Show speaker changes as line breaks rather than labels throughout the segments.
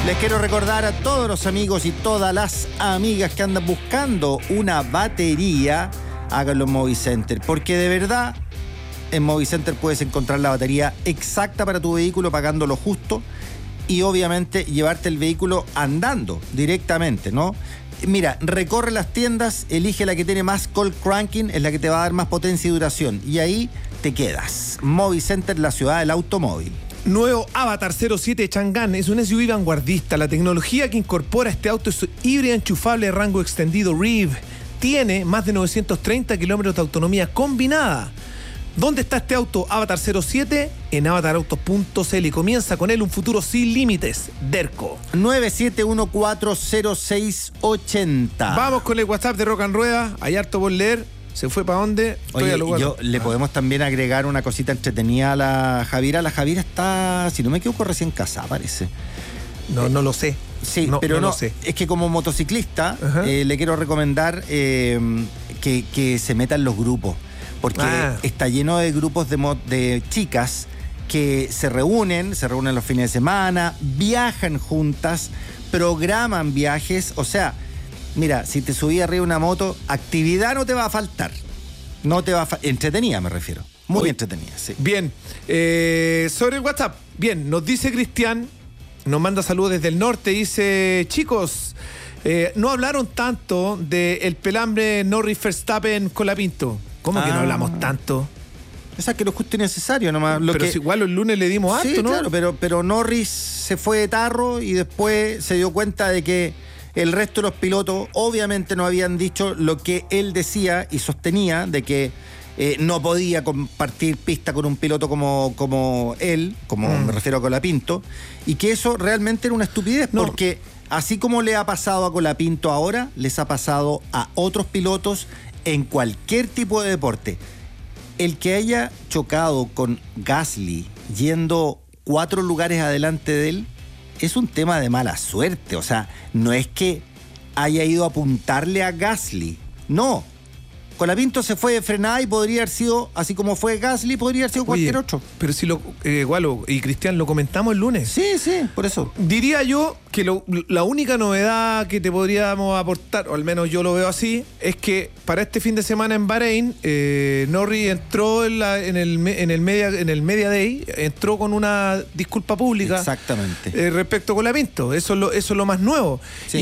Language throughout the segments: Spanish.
Les quiero recordar a todos los amigos y todas las amigas que andan buscando una batería, háganlo en Movicenter, porque de verdad en Movicenter puedes encontrar la batería exacta para tu vehículo pagando lo justo y obviamente llevarte el vehículo andando directamente, ¿no? Mira, recorre las tiendas, elige la que tiene más cold cranking, es la que te va a dar más potencia y duración, y ahí te quedas. Movicenter, la ciudad del automóvil.
Nuevo Avatar 07 Chang'an es un SUV vanguardista. La tecnología que incorpora este auto es híbrida enchufable de rango extendido REEV. Tiene más de 930 kilómetros de autonomía combinada. ¿Dónde está este auto Avatar 07? En avatarautos.cl, y comienza con él un futuro sin límites. Derco
97140680.
Vamos con el WhatsApp de Rock and Rueda. Hay harto por leer. ¿Se fue para dónde?
Oye, le podemos también agregar una cosita entretenida a la Javiera. La Javiera está, si no me equivoco, recién casada, parece.
No lo sé.
Sí,
no,
pero no
lo sé.
Es que como motociclista le quiero recomendar que se meta en los grupos, porque está lleno de grupos de chicas que se reúnen los fines de semana, viajan juntas, programan viajes, o sea... Mira, si te subí arriba una moto, actividad no te va a faltar. No te va a entretenida, me refiero. Muy entretenida, sí.
Bien. Sobre el WhatsApp. Bien, nos dice Cristian, nos manda saludos desde el norte, dice, chicos, no hablaron tanto del pelambre Norris-Verstappen Colapinto. ¿Cómo que no hablamos tanto?
O sea, que lo justo y necesario nomás.
Pero si igual el lunes le dimos harto,
sí,
¿no?
Claro, pero Norris se fue de tarro y después se dio cuenta de que el resto de los pilotos obviamente no habían dicho lo que él decía y sostenía, de que no podía compartir pista con un piloto como él, me refiero a Colapinto, y que eso realmente era una estupidez, porque así como le ha pasado a Colapinto ahora, les ha pasado a otros pilotos en cualquier tipo de deporte. El que haya chocado con Gasly yendo 4 lugares adelante de él, es un tema de mala suerte. O sea, no es que haya ido a apuntarle a Gasly. No. Colapinto se fue de frenada y podría haber sido, así como fue Gasly, podría haber sido cualquier otro.
Pero si Gualo y Cristian, lo comentamos el lunes.
Sí, por eso.
Diría yo que la única novedad que te podríamos aportar, o al menos yo lo veo así, es que para este fin de semana en Bahrein, Norris entró en el Media Day, entró con una disculpa pública.
Exactamente.
Respecto a Colapinto. Eso es lo más nuevo. Sí.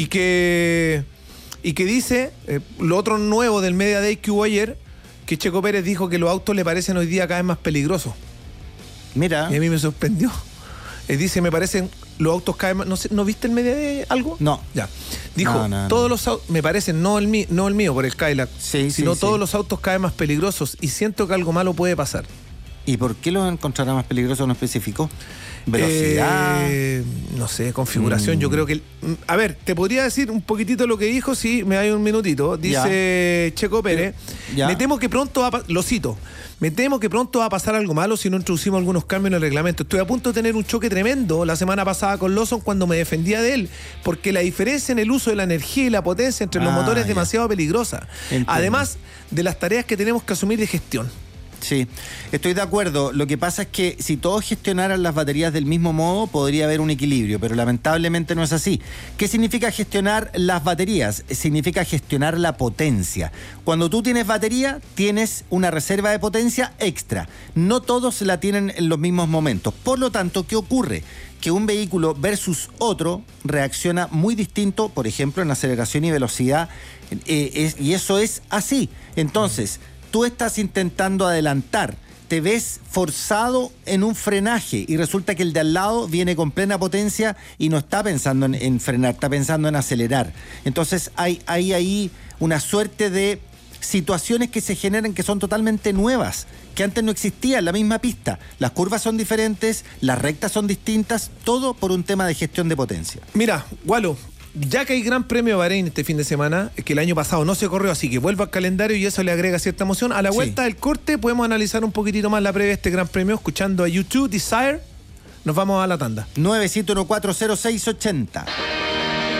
Y que dice, lo otro nuevo del Media Day que hubo ayer, que Checo Pérez dijo que los autos le parecen hoy día cada vez más peligrosos.
Mira.
Y a mí me sorprendió. Dice, me parecen los autos cada vez más... No sé, ¿no viste el Media Day algo?
No.
Ya. Dijo, todos los autos, me parecen, no el mío por el Cadillac, sino todos los autos cada vez más peligrosos, y siento que algo malo puede pasar.
¿Y por qué los encontrará más peligrosos? ¿No especificó? ¿Velocidad?
No sé, configuración. Yo creo que... A ver, te podría decir un poquitito lo que dijo, si me hay un minutito. Dice Checo Pérez, me temo que pronto lo cito, me temo que pronto va a pasar algo malo si no introducimos algunos cambios en el reglamento. Estoy a punto de tener un choque tremendo la semana pasada con Lawson cuando me defendía de él, porque la diferencia en el uso de la energía y la potencia entre los motores es demasiado peligrosa. Entiendo. Además de las tareas que tenemos que asumir de gestión.
Sí, estoy de acuerdo. Lo que pasa es que si todos gestionaran las baterías del mismo modo, podría haber un equilibrio, pero lamentablemente no es así. ¿Qué significa gestionar las baterías? Significa gestionar la potencia. Cuando tú tienes batería, tienes una reserva de potencia extra. No todos la tienen en los mismos momentos. Por lo tanto, ¿qué ocurre? Que un vehículo versus otro reacciona muy distinto, por ejemplo, en aceleración y velocidad, y eso es así. Entonces, tú estás intentando adelantar, te ves forzado en un frenaje y resulta que el de al lado viene con plena potencia y no está pensando en frenar, está pensando en acelerar. Entonces hay ahí una suerte de situaciones que se generan que son totalmente nuevas, que antes no existían en la misma pista. Las curvas son diferentes, las rectas son distintas, todo por un tema de gestión de potencia.
Mira, Gualo, ya que hay Gran Premio de Bahrein este fin de semana, que el año pasado no se corrió, así que vuelva al calendario y eso le agrega cierta emoción. A la vuelta del corte podemos analizar un poquitito más la previa de este Gran Premio escuchando a YouTube Desire. Nos vamos a la tanda.
97140680.